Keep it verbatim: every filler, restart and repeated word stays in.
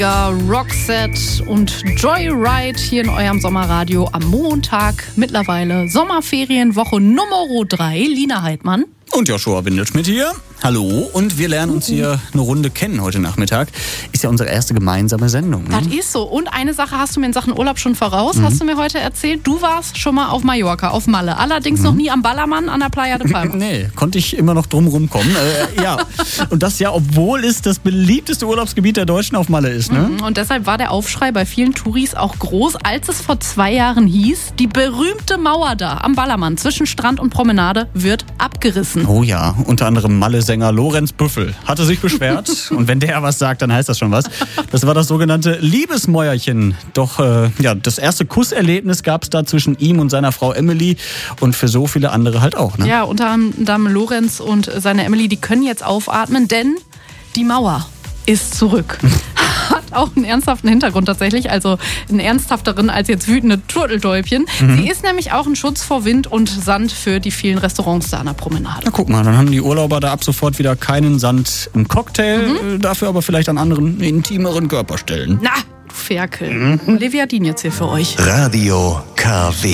Ja, Roxette und Joyride hier in eurem Sommerradio am Montag. Mittlerweile Sommerferienwoche Nummer drei. Lina Heidmann. Und Joshua Windelschmidt hier. Hallo. Und wir lernen uns hier eine Runde kennen heute Nachmittag. Ist ja unsere erste gemeinsame Sendung. Ne? Das ist so. Und eine Sache hast du mir in Sachen Urlaub schon voraus, Mhm. hast du mir heute erzählt. Du warst schon mal auf Mallorca, auf Malle. Allerdings mhm. noch nie am Ballermann an der Playa de Palma. Nee, konnte ich immer noch drum rumkommen. Äh, ja. Und das ja, obwohl es das beliebteste Urlaubsgebiet der Deutschen auf Malle ist. Ne? Und deshalb war der Aufschrei bei vielen Touris auch groß, als es vor zwei Jahren hieß, die berühmte Mauer da am Ballermann zwischen Strand und Promenade wird abgerissen. Oh ja, unter anderem Malle-Sänger Lorenz Büffel hatte sich beschwert. Und wenn der was sagt, dann heißt das schon was. Das war das sogenannte Liebesmäuerchen. Doch äh, ja, das erste Kusserlebnis gab es da zwischen ihm und seiner Frau Emily und für so viele andere halt auch. Ne? Ja, unter anderem Lorenz und seine Emily, die können jetzt aufatmen, denn die Mauer ist zurück. Hat auch einen ernsthaften Hintergrund tatsächlich, also einen ernsthafteren als jetzt wütende Turteltäubchen. Mhm. Sie ist nämlich auch ein Schutz vor Wind und Sand für die vielen Restaurants da an der Promenade. Na guck mal, dann haben die Urlauber da ab sofort wieder keinen Sand im Cocktail, mhm. dafür aber vielleicht an anderen intimeren Körperstellen. Na, du Ferkel. Mhm. Olivia Dien jetzt hier für euch. Radio K W.